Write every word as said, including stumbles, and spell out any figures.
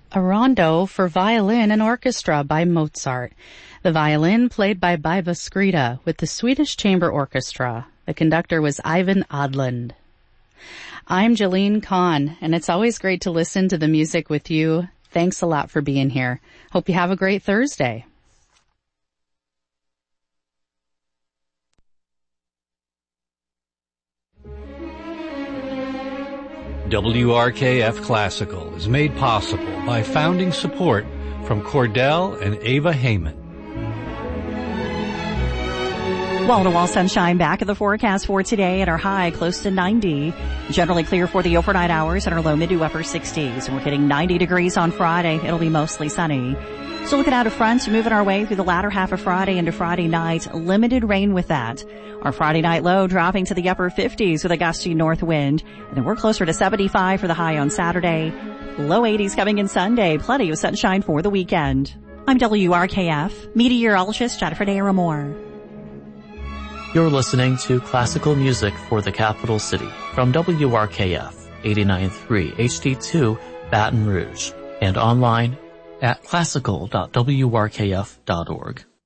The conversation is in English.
a rondo for violin and orchestra by Mozart. The violin played by Biba Skrita with the Swedish Chamber Orchestra. The conductor was Ivan Odland. I'm Jalene Kahn, and it's always great to listen to the music with you. Thanks a lot for being here. Hope you have a great Thursday. W R K F Classical is made possible by founding support from Cordell and Ava Heyman. Wall-to-wall sunshine back at the forecast for today at our high close to ninety. Generally clear for the overnight hours at our low mid to upper sixties. And we're hitting ninety degrees on Friday. It'll be mostly sunny. So looking out of front, moving our way through the latter half of Friday into Friday night. Limited rain with that. Our Friday night low dropping to the upper fifties with a gusty north wind. And then we're closer to seventy-five for the high on Saturday. Low eighties coming in Sunday. Plenty of sunshine for the weekend. I'm W R K F meteorologist Jennifer Daramore. You're listening to classical music for the capital city from W R K F eighty-nine point three H D two Baton Rouge and online at classical dot w r k f dot org.